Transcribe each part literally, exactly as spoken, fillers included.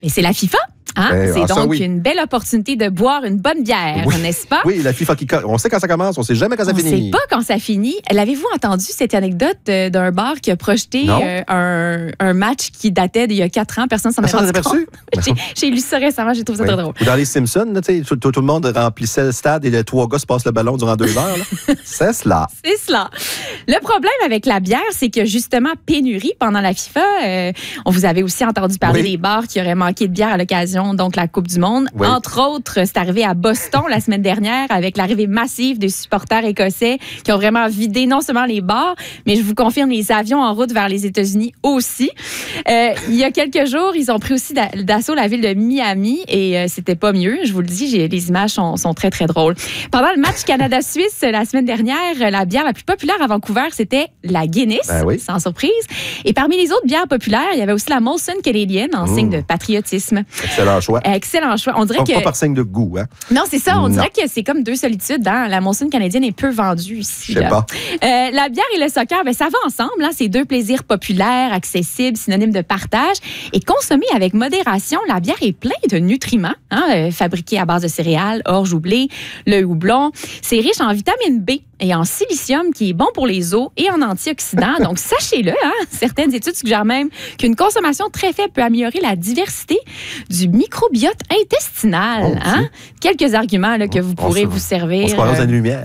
Mais c'est la FIFA. Hein? Ben, c'est ah, ça, donc oui. une belle opportunité de boire une bonne bière, Oui. n'est-ce pas? Oui, la FIFA qui... On sait quand ça commence, on sait jamais quand ça On ne finit. sait pas quand ça finit. L'avez-vous entendu cette anecdote euh, d'un bar qui a projeté euh, un, un match qui datait d'il y a quatre ans? Personne s'en est Personne rendu n'en a compte. aperçu? J'ai, j'ai lu ça récemment, j'ai trouvé ça Oui. très drôle. Ou dans les Simpsons, là, tout, tout, tout le monde remplissait le stade et les trois gars se passent le ballon durant deux heures. Là. C'est cela. C'est cela. Le problème avec la bière, c'est que justement, pénurie pendant la FIFA. Euh, on vous avait aussi entendu parler Oui. des bars qui auraient manqué de bière à l'occasion, donc la Coupe du Monde. Oui. Entre autres, c'est arrivé à Boston la semaine dernière avec l'arrivée massive des supporters écossais qui ont vraiment vidé non seulement les bars, mais je vous confirme les avions en route vers les États-Unis aussi. Euh, il y a quelques jours, ils ont pris aussi d'a- d'assaut la ville de Miami et euh, c'était pas mieux. Je vous le dis, j'ai, les images sont, sont très, très drôles. Pendant le match Canada-Suisse la semaine dernière, la bière la plus populaire à Vancouver, c'était la Guinness, Ben oui. sans surprise. Et parmi les autres bières populaires, il y avait aussi la Molson canadienne en Mmh. signe de patriotisme. Excellent choix. Excellent choix. On dirait Pas, que... pas par signe de goût, hein? Non, c'est ça. On Non. dirait que c'est comme deux solitudes. Hein? La Molson canadienne est peu vendue ici. Je sais là. pas. Euh, la bière et le soccer, ben, ça va ensemble. Hein? C'est deux plaisirs populaires, accessibles, synonymes de partage. Et consommée avec modération, la bière est pleine de nutriments, hein? euh, fabriquée à base de céréales, orge ou blé, le houblon. C'est riche en vitamine B et en silicium qui est bon pour les os et en antioxydants. Donc, sachez-le, hein? Certaines études suggèrent même qu'une consommation très faible peut améliorer la diversité du microbiote intestinal. Oh, Hein? Quelques arguments là, que vous On pourrez se- vous servir. On se croise dans une lumière.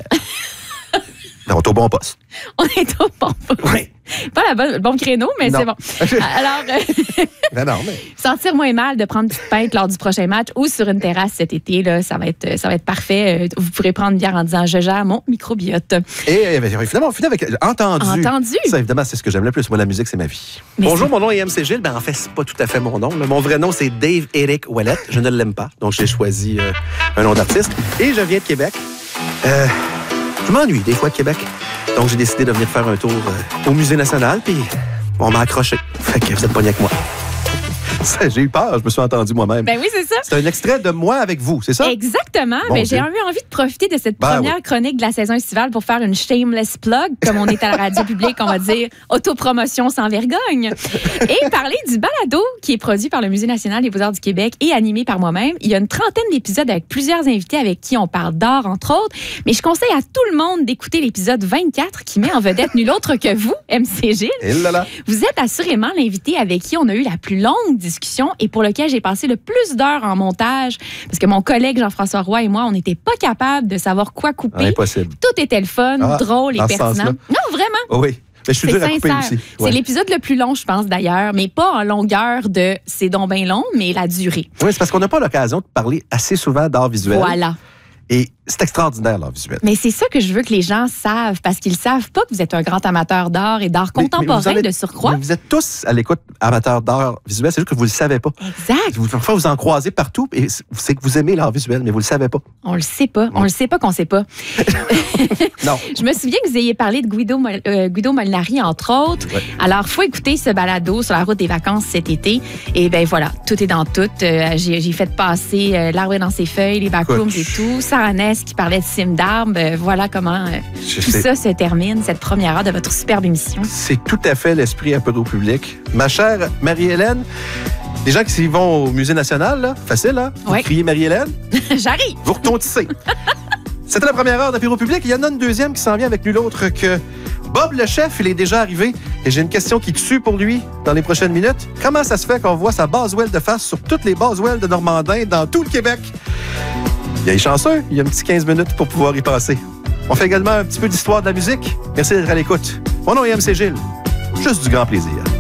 On est au bon poste. On est au bon poste. Oui. Pas la bonne, le bon créneau, mais Non. c'est bon. Alors, euh, Ben non, mais... sentir moins mal de prendre une petite pinte lors du prochain match ou sur une terrasse cet été, là, ça va être, ça va être parfait. Vous pourrez prendre une bière en disant « Je gère mon microbiote Et euh, finalement, on finit avec entendu. ». Entendu. Ça, évidemment, c'est ce que j'aime le plus. Moi, la musique, c'est ma vie. Mais Bonjour, c'est- mon nom est M C Gilles. Ben, en fait, c'est pas tout à fait mon nom. là. Mon vrai nom, c'est Dave Eric Ouellette. Je ne l'aime pas, donc j'ai choisi euh, un nom d'artiste. Et je viens de Québec. Euh, je m'ennuie des fois de Québec. Donc, j'ai décidé de venir faire un tour euh, au Musée national, puis on m'a accroché. Fait que vous êtes pogné avec moi. Ça, j'ai eu peur, je me suis entendu moi-même. Ben oui, c'est ça. C'est un extrait de moi avec vous, c'est ça? Exactement. Bon Mais Dieu. j'ai eu envie de profiter de cette Ben première oui. chronique de la saison estivale pour faire une shameless plug, comme on est à la radio publique, on va dire autopromotion sans vergogne. Et parler du balado qui est produit par le Musée national des beaux-arts du Québec et animé par moi-même. Il y a une trentaine d'épisodes avec plusieurs invités avec qui on parle d'art, entre autres. Mais je conseille à tout le monde d'écouter l'épisode vingt-quatre qui met en vedette nul autre que vous, M C Gilles. Et là là. Vous êtes assurément l'invité avec qui on a eu la plus longue discussion et pour lequel j'ai passé le plus d'heures en montage parce que mon collègue Jean-François Roy et moi, on n'était pas capables de savoir quoi couper. Impossible. Tout était le fun, Ah, drôle et dans ce pertinent. sens-là. Non, vraiment. Oh oui. Mais je suis C'est dur à couper sincère. aussi. C'est Ouais. l'épisode le plus long, je pense, d'ailleurs, mais pas en longueur de c'est donc bien long, mais la durée. Oui, c'est parce qu'on n'a pas l'occasion de parler assez souvent d'art visuel. Voilà. Et c'est extraordinaire, l'art visuel. Mais c'est ça que je veux que les gens savent, parce qu'ils savent pas que vous êtes un grand amateur d'art et d'art Mais- mais contemporain vous en êtes- de surcroît. mais Vous êtes tous à l'écoute amateurs d'art visuel, c'est juste que vous ne le savez pas. Exact. Vous, parfois, vous en croisez partout et c'est que vous aimez l'art visuel, mais vous ne le savez pas. On le sait pas. On le sait pas qu'on sait pas. Non. Je me souviens que vous ayez parlé de Guido, Mol- euh, Guido Molinari, entre autres. Ouais. Alors, faut écouter ce balado sur la route des vacances cet été. Et ben voilà, tout est dans tout. Euh, j'ai, j'ai fait passer euh, L'arbre est dans ses feuilles, les backrooms Écoute. et tout. Sarah Ness qui parlait de cime d'arbre. Euh, voilà comment euh, Je tout sais. ça se termine, cette première heure de votre superbe émission. C'est tout à fait l'esprit un peu au public. Ma chère Marie-Hélène, les gens qui vont au Musée national, là, facile, hein? Vous Ouais. criez Marie-Hélène, J'arrive! vous retontissez. C'était la première heure d'Apéro public. Il y en a une deuxième qui s'en vient avec nul autre que Bob le chef. Il est déjà arrivé et j'ai une question qui tue pour lui dans les prochaines minutes. Comment ça se fait qu'on voit sa Boswell de face sur toutes les Boswell de Normandin dans tout le Québec? Il est chanceux, il y a un petit quinze minutes pour pouvoir y passer. On fait également un petit peu d'histoire de la musique. Merci d'être à l'écoute. Mon nom est M C Gilles. Juste du grand plaisir.